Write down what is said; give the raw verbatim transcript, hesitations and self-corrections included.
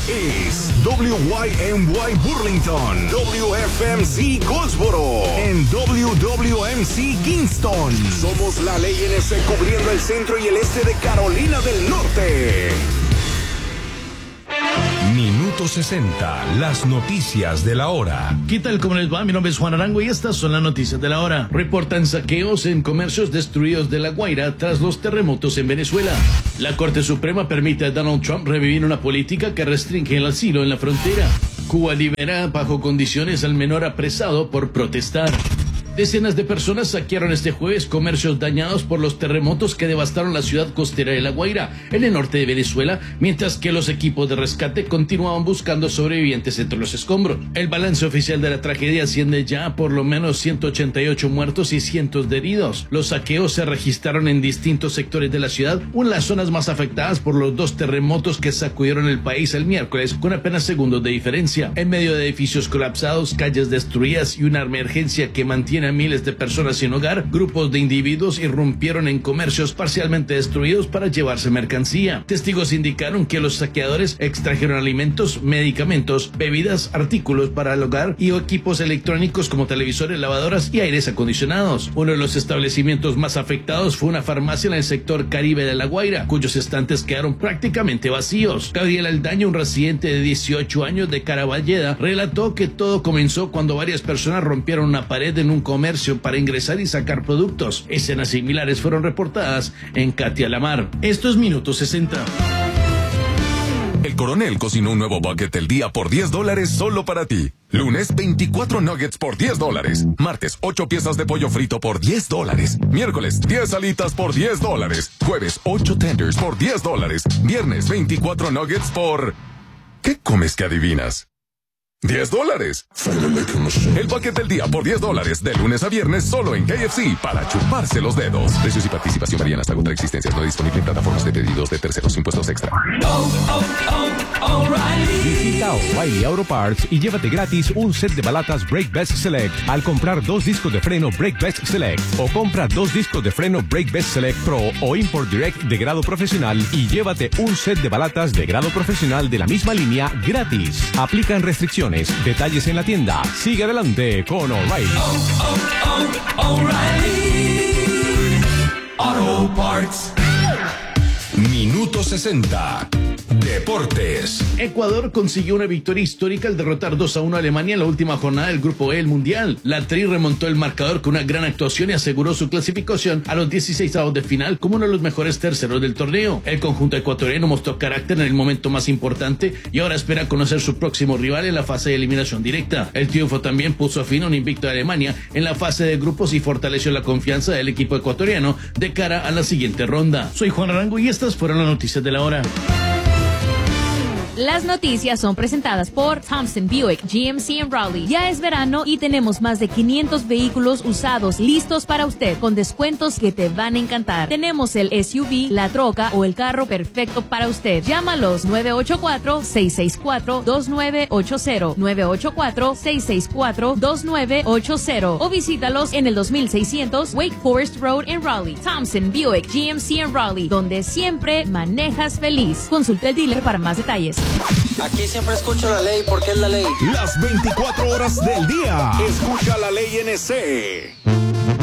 es W Y M Y Burlington, W F M C Goldsboro, en W W M C Kingston. Somos la Ley N C cubriendo el centro y el este de Carolina del Norte. Minuto sesenta, las noticias de la hora. ¿Qué tal? ¿Cómo les va? Mi nombre es Juan Arango y estas son las noticias de la hora. Reportan saqueos en comercios destruidos de La Guaira tras los terremotos en Venezuela. La Corte Suprema permite a Donald Trump revivir una política que restringe el asilo en la frontera. Cuba libera bajo condiciones al menor apresado por protestar. Decenas de personas saquearon este jueves comercios dañados por los terremotos que devastaron la ciudad costera de La Guaira, en el norte de Venezuela, mientras que los equipos de rescate continuaban buscando sobrevivientes entre los escombros. El balance oficial de la tragedia asciende ya a por lo menos ciento ochenta y ocho muertos y cientos de heridos. Los saqueos se registraron en distintos sectores de la ciudad, una de las zonas más afectadas por los dos terremotos que sacudieron el país el miércoles, con apenas segundos de diferencia. En medio de edificios colapsados, calles destruidas y una emergencia que mantiene a miles de personas sin hogar, grupos de individuos irrumpieron en comercios parcialmente destruidos para llevarse mercancía. Testigos indicaron que los saqueadores extrajeron alimentos, medicamentos, bebidas, artículos para el hogar y equipos electrónicos como televisores, lavadoras y aires acondicionados. Uno de los establecimientos más afectados fue una farmacia en el sector Caribe de La Guaira, cuyos estantes quedaron prácticamente vacíos. Gabriel Aldaña, un residente de dieciocho años de Caraballeda, relató que todo comenzó cuando varias personas rompieron una pared en un comercio para ingresar y sacar productos. Escenas similares fueron reportadas en Katia Lamar. Esto es Minuto sesenta. El Coronel cocinó un nuevo bucket del día por diez dólares solo para ti. Lunes, veinticuatro nuggets por diez dólares. Martes, ocho piezas de pollo frito por diez dólares. Miércoles, diez alitas por diez dólares. Jueves, ocho tenders por diez dólares. Viernes, veinticuatro nuggets por... ¿Qué comes que adivinas? diez dólares. El bucket del día por diez dólares, de lunes a viernes, solo en K F C, para chuparse los dedos. Precios y participación varían hasta contra existencias. No disponible en plataformas de pedidos de terceros, impuestos extra. Oh, oh, oh, O'Reilly. Visita O'Reilly Auto Parts y llévate gratis un set de balatas Brake Best Select al comprar dos discos de freno Brake Best Select, o compra dos discos de freno Brake Best Select Pro o Import Direct de grado profesional y llévate un set de balatas de grado profesional de la misma línea gratis. Aplican restricciones. Detalles en la tienda. Sigue adelante con O'Reilly. Oh, oh, oh, O'Reilly Auto Parts. Minuto sesenta. Deportes. Ecuador consiguió una victoria histórica al derrotar dos a uno a Alemania en la última jornada del Grupo E del Mundial. La Tri remontó el marcador con una gran actuación y aseguró su clasificación a los dieciseisavos de final como uno de los mejores terceros del torneo. El conjunto ecuatoriano mostró carácter en el momento más importante y ahora espera conocer su próximo rival en la fase de eliminación directa. El triunfo también puso fin a un invicto de Alemania en la fase de grupos y fortaleció la confianza del equipo ecuatoriano de cara a la siguiente ronda. Soy Juan Arango y estas fueron las noticias de la hora. Las noticias son presentadas por Thompson Buick G M C en Raleigh. Ya es verano y tenemos más de quinientos vehículos usados listos para usted con descuentos que te van a encantar. Tenemos el S U V, la troca o el carro perfecto para usted. Llámalos nueve ocho cuatro, seis seis cuatro, dos nueve ocho cero, nueve ocho cuatro, seis seis cuatro, dos nueve ocho cero o visítalos en el dos mil seiscientos Wake Forest Road en Raleigh. Thompson Buick G M C en Raleigh, donde siempre manejas feliz. Consulta el dealer para más detalles. Aquí siempre escucho la ley porque es la ley. Las veinticuatro horas del día. Escucha la Ley N C.